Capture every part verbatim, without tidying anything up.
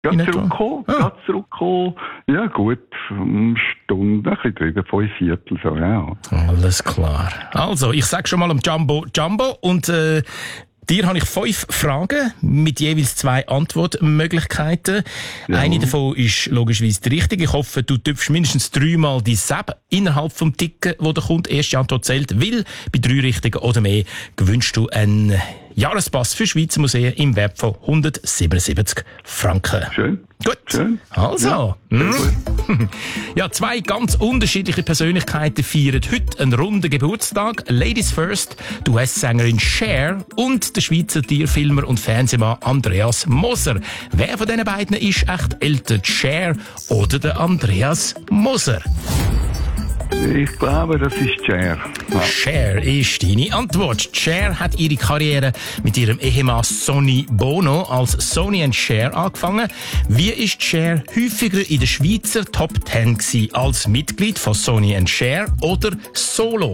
Gerade zurückgekommen, ah. gerade zurückgekommen. Ja gut, eine Stunde, ein bisschen drüber, fünf Viertel, so, ja. Alles klar. Also, ich sag schon mal um Jumbo Jumbo und äh, dir habe ich fünf Fragen mit jeweils zwei Antwortmöglichkeiten. Ja. Eine davon ist logischerweise die richtige. Ich hoffe, du tüpfst mindestens dreimal die Seb innerhalb vom Ticken, wo der kommt. Erste Antwort zählt, weil bei drei richtigen oder mehr gewünscht du einen Jahrespass für Schweizer Museen im Wert von hundertsiebenundsiebzig Franken. Schön. Gut. Schön. Also. Ja, hm. ja, zwei ganz unterschiedliche Persönlichkeiten feiern heute einen runden Geburtstag. Ladies First, die U S-Sängerin Cher und der Schweizer Tierfilmer und Fernsehmann Andreas Moser. Wer von diesen beiden ist echt älter, Cher oder der Andreas Moser? Ich glaube, das ist Cher. Ja. Cher ist deine Antwort. Cher hat ihre Karriere mit ihrem Ehemann Sonny Bono als Sonny and Cher angefangen. Wie ist Cher häufiger in der Schweizer Top Ten gewesen, als Mitglied von Sonny and Cher oder Solo?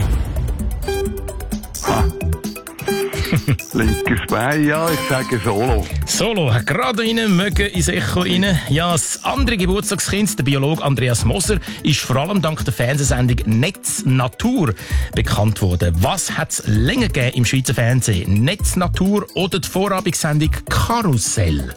Ha. Linkes Bein, ja, ich sage Solo. Solo, gerade rein, mögen ins Echo rein. Ja, das andere Geburtstagskind, der Biologe Andreas Moser, ist vor allem dank der Fernsehsendung Netz Natur bekannt worden. Was hat es länger gegeben im Schweizer Fernsehen? Netz Natur oder die Vorabendsendung Karussell?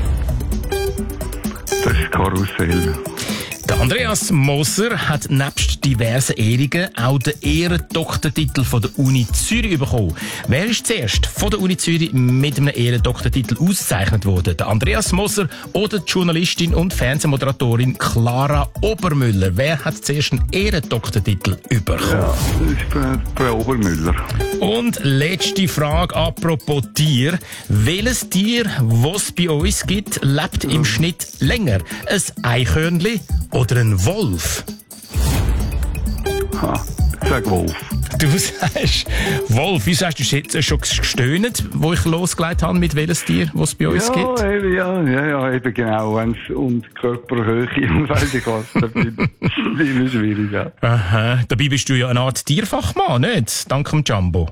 Das ist Karussell. Der Andreas Moser hat nebst diversen Ehrungen auch den Ehrendoktortitel von der Uni Zürich bekommen. Wer ist zuerst von der Uni Zürich mit einem Ehrendoktortitel ausgezeichnet worden? Der Andreas Moser oder die Journalistin und Fernsehmoderatorin Clara Obermüller? Wer hat zuerst einen Ehrendoktortitel bekommen? Ja, das ist Frau Obermüller. Und letzte Frage apropos Tier. Welches Tier, was es bei uns gibt, lebt im Schnitt länger? Ein Eichhörnchen oder ein Wolf? Ha, ich sage Wolf. Du sagst Wolf. Wieso hast du jetzt schon gestöhnt, wo ich losgelegt habe, mit welches Tier, was es bei uns ja, gibt? Eben, ja, ja, ja, eben genau. Wenn es um die Körperhöhe und weiss ich was, dann bin ich schwierig, ja. Aha. Dabei bist du ja eine Art Tierfachmann, nicht? Dank dem Jumbo.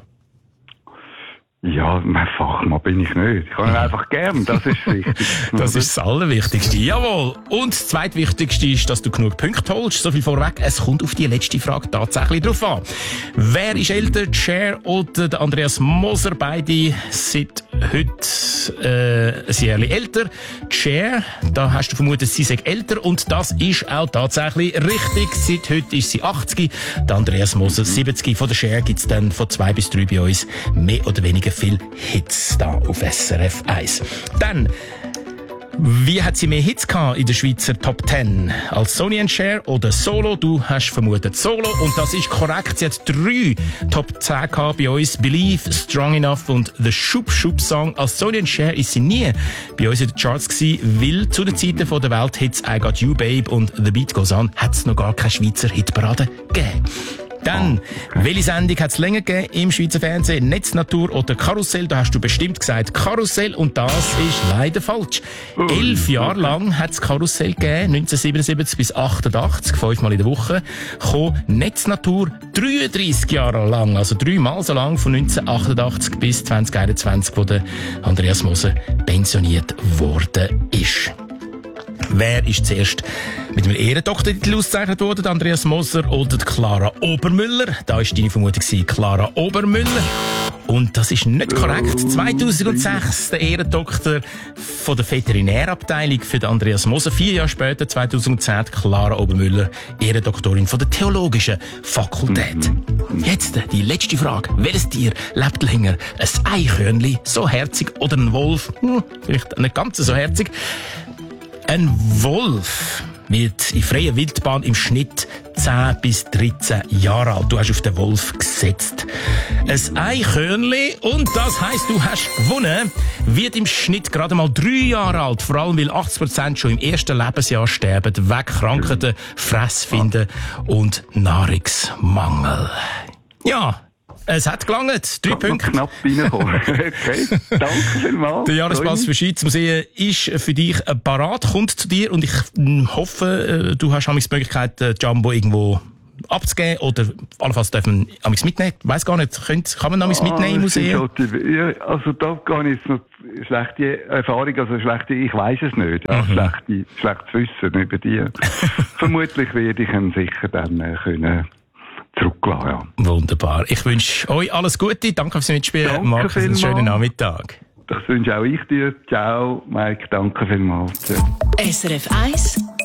Ja, mein Fachmann bin ich nicht. Ich kann ihn einfach gern, das ist wichtig. Das ist das Allerwichtigste, jawohl. Und das Zweitwichtigste ist, dass du genug Punkte holst. So viel vorweg, es kommt auf die letzte Frage tatsächlich drauf an. Wer ist älter, Cher oder der Andreas Moser? Beide sind heute äh, ein Jahr älter. Cher, da hast du vermutet, sie sei älter und das ist auch tatsächlich richtig. Seit heute ist sie achtzig, der Andreas Moser siebzig. Von der Cher gibt es dann von zwei bis drei bei uns mehr oder weniger viel Hits da auf S R F eins. Dann, wie hat sie mehr Hits gehabt in der Schweizer Top Ten? Als Sonny and Cher oder Solo? Du hast vermutet Solo und das ist korrekt. Sie hat drei Top zehn gehabt bei uns. Believe, Strong Enough und The Shoop Shoop Song. Als Sonny and Cher ist sie nie bei uns in den Charts gewesen, weil zu den Zeiten von der Welthits I Got You Babe und The Beat Goes On hat es noch gar keine Schweizer Hitparade gegeben. Dann, welche Sendung hat es länger gegeben im Schweizer Fernsehen? Netz Natur oder Karussell? Da hast du bestimmt gesagt Karussell und das ist leider falsch. Elf Jahre lang hat es Karussell gegeben, neunzehnhundertsiebenundsiebzig bis achtundachtzig, fünfmal in der Woche. Kam Netz Natur dreiunddreissig Jahre lang, also dreimal so lang, von neunzehnhundertachtundachtzig bis zweitausendeinundzwanzig, wo der Andreas Moser pensioniert worden ist. Wer ist zuerst mit einem Ehrendoktortitel ausgezeichnet worden? Andreas Moser oder Clara Obermüller? Da war deine Vermutung Clara Obermüller. Und das ist nicht korrekt. zweitausendsechs der Ehrendoktor von der Veterinärabteilung für den Andreas Moser. Vier Jahre später, zweitausendzehn, Clara Obermüller, Ehrendoktorin von der Theologischen Fakultät. Jetzt die letzte Frage. Welches Tier lebt länger? Ein Eichhörnchen, so herzig, oder ein Wolf? Hm, vielleicht nicht ganz so herzig. Ein Wolf wird in freier Wildbahn im Schnitt zehn bis dreizehn Jahre alt. Du hast auf den Wolf gesetzt. Ein Eichhörnchen, und das heisst, du hast gewonnen, wird im Schnitt gerade mal drei Jahre alt. Vor allem, weil achtzig Prozent schon im ersten Lebensjahr sterben, wegen Krankheiten, Fressfinden und Nahrungsmangel. Ja. Es hat gelangt. Drei Punkte. Knapp reinkommen. Okay. Danke vielmals. Der Jahrespass für Schweizer Museen ist für dich parat, kommt zu dir und ich hoffe, du hast die Möglichkeit, Jumbo irgendwo abzugeben oder allenfalls darf man amigs mitnehmen? Ich weiss gar nicht, könnt, kann man amigs mitnehmen im Museum? Ja, also da gehe ich jetzt noch schlechte Erfahrung, also schlechte, ich weiss es nicht, ja, mhm. schlechte, schlechtes Wissen über die. Vermutlich werde ich ihn sicher dann äh, können zurücklassen, ja. Wunderbar. Ich wünsche euch alles Gute, danke fürs Mitspielen, danke Markus, einen schönen Nachmittag. Das wünsche auch ich dir. Ciao, Mike, danke vielmals. S R F eins